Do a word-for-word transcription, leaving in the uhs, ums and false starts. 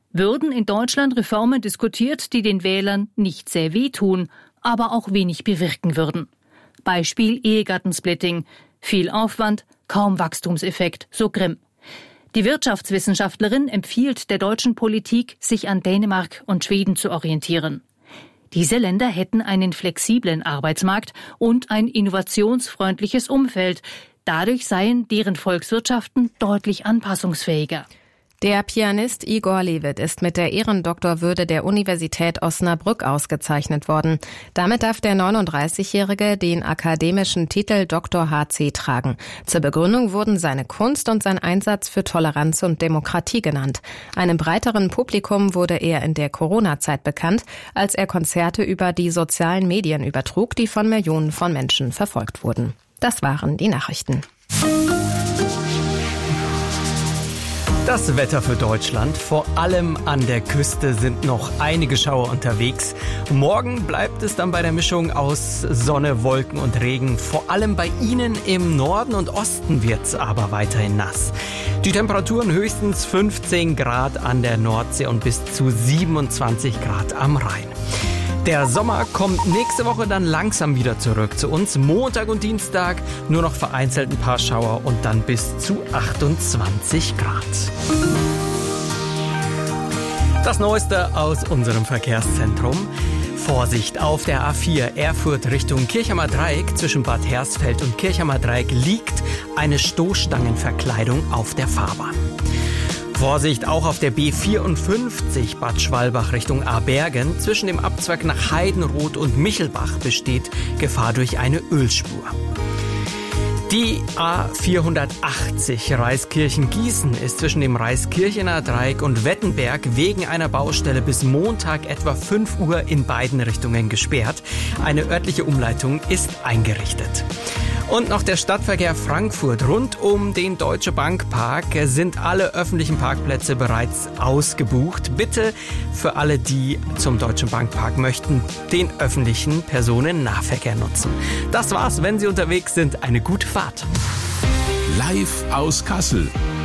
Würden in Deutschland Reformen diskutiert, die den Wählern nicht sehr wehtun, aber auch wenig bewirken würden. Beispiel Ehegattensplitting. Viel Aufwand, kaum Wachstumseffekt, so Grimm. Die Wirtschaftswissenschaftlerin empfiehlt der deutschen Politik, sich an Dänemark und Schweden zu orientieren. Diese Länder hätten einen flexiblen Arbeitsmarkt und ein innovationsfreundliches Umfeld. Dadurch seien deren Volkswirtschaften deutlich anpassungsfähiger. Der Pianist Igor Levit ist mit der Ehrendoktorwürde der Universität Osnabrück ausgezeichnet worden. Damit darf der neununddreißigjährige den akademischen Titel Doktor H C tragen. Zur Begründung wurden seine Kunst und sein Einsatz für Toleranz und Demokratie genannt. Einem breiteren Publikum wurde er in der Corona-Zeit bekannt, als er Konzerte über die sozialen Medien übertrug, die von Millionen von Menschen verfolgt wurden. Das waren die Nachrichten. Das Wetter für Deutschland. Vor allem an der Küste sind noch einige Schauer unterwegs. Morgen bleibt es dann bei der Mischung aus Sonne, Wolken und Regen. Vor allem bei Ihnen im Norden und Osten wird es aber weiterhin nass. Die Temperaturen höchstens fünfzehn Grad an der Nordsee und bis zu siebenundzwanzig Grad am Rhein. Der Sommer kommt nächste Woche dann langsam wieder zurück zu uns. Montag und Dienstag nur noch vereinzelt ein paar Schauer und dann bis zu achtundzwanzig Grad. Das Neueste aus unserem Verkehrszentrum. Vorsicht, auf der A vier Erfurt Richtung Kirchheimer Dreieck zwischen Bad Hersfeld und Kirchheimer Dreieck liegt eine Stoßstangenverkleidung auf der Fahrbahn. Vorsicht auch auf der B vierundfünfzig Bad Schwalbach Richtung Abergen. Zwischen dem Abzweig nach Heidenroth und Michelbach besteht Gefahr durch eine Ölspur. Die A vierhundertachtzig Reiskirchen-Gießen ist zwischen dem Reiskirchener Dreieck und Wettenberg wegen einer Baustelle bis Montag etwa fünf Uhr in beiden Richtungen gesperrt. Eine örtliche Umleitung ist eingerichtet. Und noch der Stadtverkehr Frankfurt. Rund um den Deutsche Bank Park sind alle öffentlichen Parkplätze bereits ausgebucht. Bitte für alle, die zum Deutschen Bank Park möchten, den öffentlichen Personennahverkehr nutzen. Das war's, wenn Sie unterwegs sind. Eine gute Fahrt. Live aus Kassel.